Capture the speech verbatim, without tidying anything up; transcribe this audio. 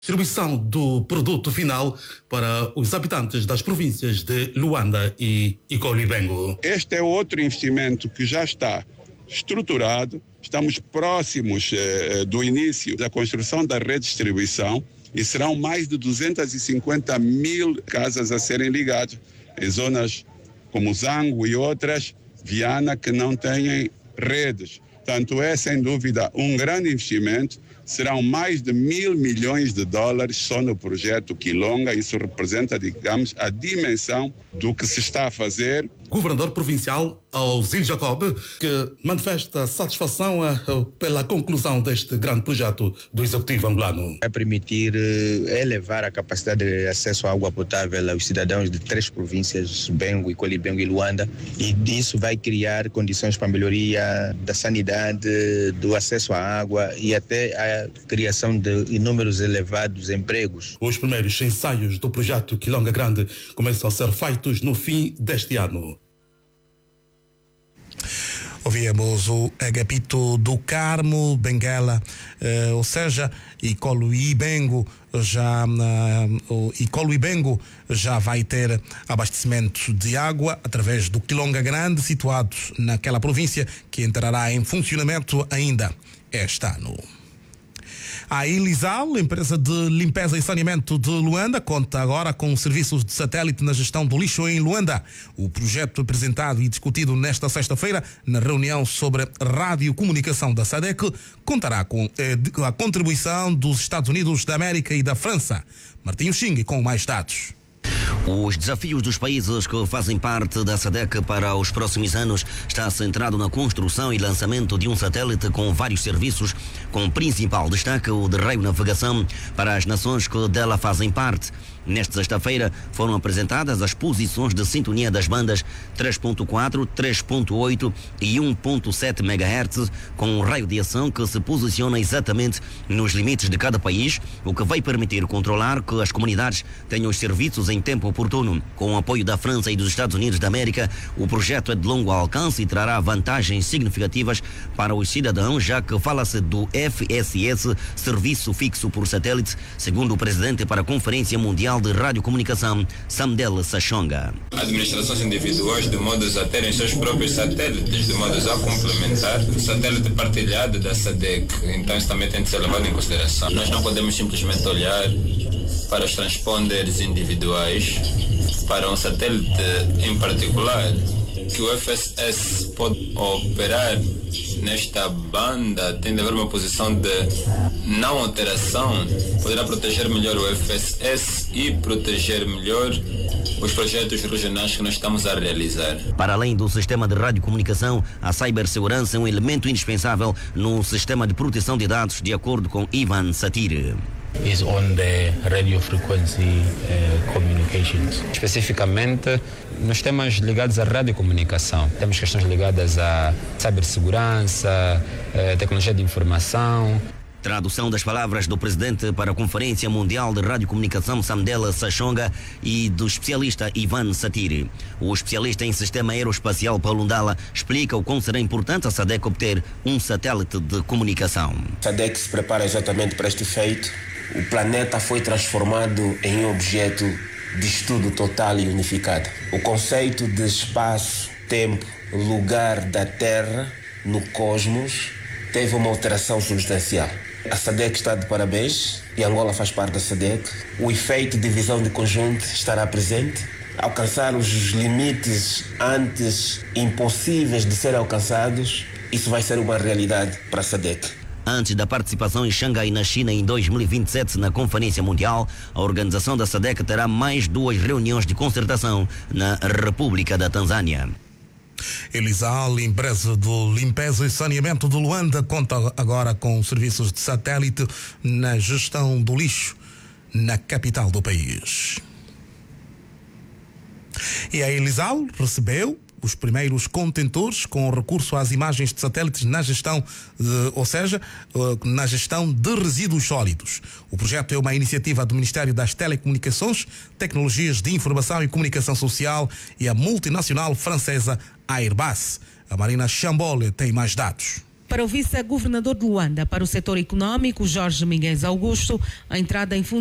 Distribuição do produto final para os habitantes das províncias de Luanda e Icolibengo. Este é outro investimento que já está estruturado. Estamos próximos eh, do início da construção da redistribuição e serão mais de duzentas e cinquenta mil casas a serem ligadas em zonas como Zango e outras, Viana, que não têm redes. Portanto, é sem dúvida um grande investimento. Serão mais de mil milhões de dólares só no projeto Quilonga. Isso representa, digamos, a dimensão do que se está a fazer. Governador provincial Alzir Jacob, que manifesta satisfação pela conclusão deste grande projeto do Executivo angolano. Vai permitir elevar a capacidade de acesso à água potável aos cidadãos de três províncias, Bengo, Icolibengo e Luanda, e disso vai criar condições para a melhoria da sanidade, do acesso à água e até a criação de inúmeros elevados empregos. Os primeiros ensaios do projeto Quilonga Grande começam a ser feitos no fim deste ano. Ouvíamos o Agapito do Carmo, Benguela, eh, ou seja, Icolibengo já, uh, Icolibengo já vai ter abastecimento de água através do Quilonga Grande, situado naquela província, que entrará em funcionamento ainda este ano. A Elisal, empresa de limpeza e saneamento de Luanda, conta agora com serviços de satélite na gestão do lixo em Luanda. O projeto apresentado e discutido nesta sexta-feira na reunião sobre radiocomunicação da SADEC contará com eh, a contribuição dos Estados Unidos da América e da França. Martinho Xing com mais dados. Os desafios dos países que fazem parte da SADEC para os próximos anos está centrado na construção e lançamento de um satélite com vários serviços, com principal destaque o de radionavegação para as nações que dela fazem parte. Nesta sexta-feira foram apresentadas as posições de sintonia das bandas três ponto quatro, três ponto oito e um ponto sete megahertz, com um raio de ação que se posiciona exatamente nos limites de cada país, o que vai permitir controlar que as comunidades tenham os serviços em tempo oportuno. Com o apoio da França e dos Estados Unidos da América, o projeto é de longo alcance e trará vantagens significativas para os cidadãos, já que fala-se do F S S, Serviço Fixo por Satélite, segundo o presidente para a Conferência Mundial de Radiocomunicação, Samdel Sachonga. Administrações individuais, de modo a terem seus próprios satélites, de modo a complementar o satélite partilhado da SADEC. Então isso também tem de ser levado em consideração. Nós não podemos simplesmente olhar para os transponders individuais, para um satélite em particular, que o F S S pode operar nesta banda, tem de haver uma posição de não alteração, poderá proteger melhor o F S S e proteger melhor os projetos regionais que nós estamos a realizar. Para além do sistema de radiocomunicação, a cibersegurança é um elemento indispensável no sistema de proteção de dados, de acordo com Ivan Satir. Is on the radio frequency uh, communications. Especificamente nos temas ligados à radiocomunicação. Temos questões ligadas à cibersegurança, uh, tecnologia de informação. Tradução das palavras do presidente para a Conferência Mundial de Radiocomunicação, Samdel Sachonga, e do especialista Ivan Satir. O especialista em sistema aeroespacial Paulo Ndala explica o quão será importante a SADEC obter um satélite de comunicação. A SADEC se prepara exatamente para este feito. O planeta foi transformado em um objeto de estudo total e unificado. O conceito de espaço, tempo, lugar da Terra no cosmos teve uma alteração substancial. A SADEC está de parabéns e Angola faz parte da SADEC. O efeito de visão de conjunto estará presente. Alcançar os limites antes impossíveis de serem alcançados, isso vai ser uma realidade para a SADEC. Antes da participação em Xangai, na China, em dois mil e vinte e sete, na Conferência Mundial, a organização da SADEC terá mais duas reuniões de concertação na República da Tanzânia. Elisal, empresa de limpeza e saneamento de Luanda, conta agora com serviços de satélite na gestão do lixo na capital do país. E a Elisal recebeu os primeiros contentores com recurso às imagens de satélites na gestão, de, ou seja, na gestão de resíduos sólidos. O projeto é uma iniciativa do Ministério das Telecomunicações, Tecnologias de Informação e Comunicação Social e a multinacional francesa Airbus. A Marina Chambole tem mais dados. Para o vice-governador de Luanda, para o setor econômico, Jorge Miguel Augusto, a entrada em